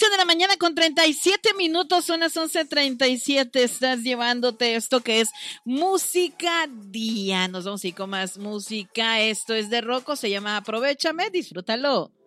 11 de la mañana con 37 minutos, son las 11:37. Estás llevándote esto que es Música Día. Nos vamos a ir con más música. Esto es de Rocco, se llama Aprovechame, disfrútalo.